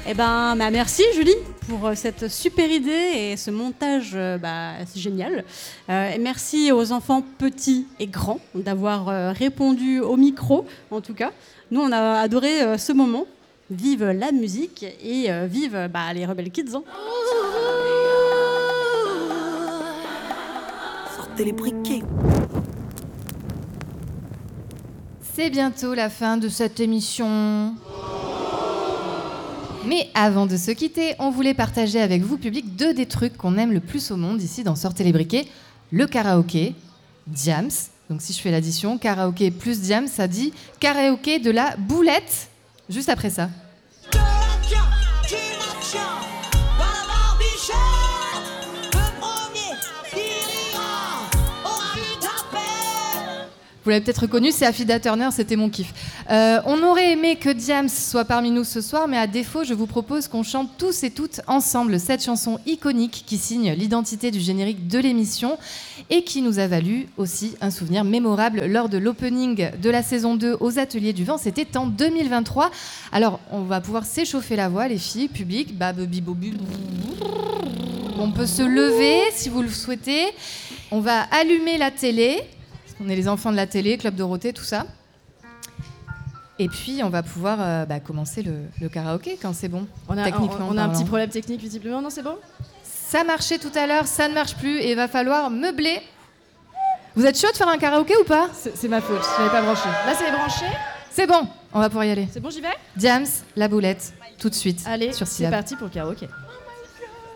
Merci Julie pour cette super idée et ce montage c'est génial. Et merci aux enfants petits et grands d'avoir répondu au micro en tout cas. Nous on a adoré ce moment. Vive la musique et vive les Rebel Kids. Hein. Sortez les briquets. C'est bientôt la fin de cette émission. Mais avant de se quitter, on voulait partager avec vous, public, 2 des trucs qu'on aime le plus au monde ici dans Sortez les briquets. Le karaoké, Diams. Donc si je fais l'addition, karaoké plus Diams, ça dit karaoké de la boulette. Juste après ça. Vous l'avez peut-être reconnu, c'est Affida Turner, c'était mon kiff. On aurait aimé que Diams soit parmi nous ce soir, mais à défaut, je vous propose qu'on chante tous et toutes ensemble cette chanson iconique qui signe l'identité du générique de l'émission et qui nous a valu aussi un souvenir mémorable lors de l'opening de la saison 2 aux Ateliers du Vent. C'était en 2023. Alors, on va pouvoir s'échauffer la voix, les filles, public. On peut se lever si vous le souhaitez. On va allumer la télé. On est les enfants de la télé, Club Dorothée, tout ça. Et puis, on va pouvoir commencer le karaoké quand c'est bon, techniquement. On a un petit problème technique, visiblement. Non, c'est bon ? Ça marchait tout à l'heure, ça ne marche plus et il va falloir meubler. Vous êtes chaud de faire un karaoké ou pas ? C'est ma faute, je n'avais pas branché. Là, c'est branché ? C'est bon, on va pouvoir y aller. C'est bon, j'y vais ? Diams, la boulette, tout de suite. Allez, sur c'est Syllab. parti pour le karaoké.